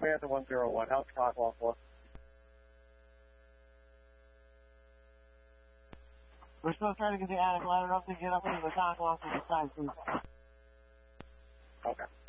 Panther 101. How's the clock off for? We're still trying to get the attic ladder up to get up into the cock off to the side, please. Okay.